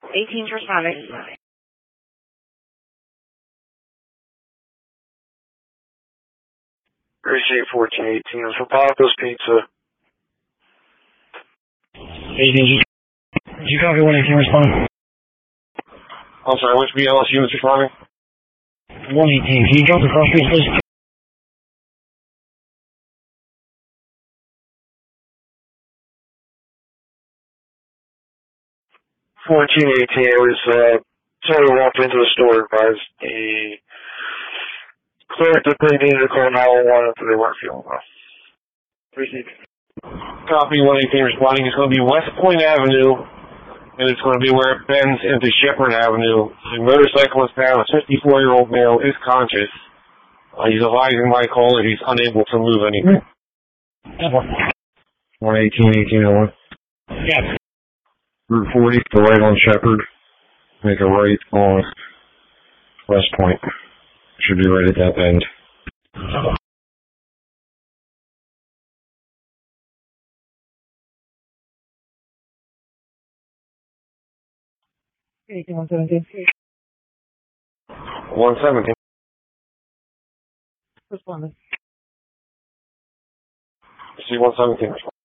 18's responding. Appreciate 1418 for Papa's Pizza. 18, did you copy 118 responding? I'm sorry, which BLS unit's responding? 118, can you drop the cross street, please? 1418, it was, somebody walked into the store, advised the clerk that they needed to call 911 if they weren't feeling well. Appreciate it. Copy 118 responding. It's going to be West Point Avenue, and it's going to be where it bends into Shepherd Avenue. The motorcyclist down, a 54-year-old male, is conscious. He's advising my caller he's unable to move anywhere. 118-1801. Yeah. Route 40, go right on Shepherd. Make a right on West Point. Should be right at that bend. Okay, 117. 117. Responding. See 117.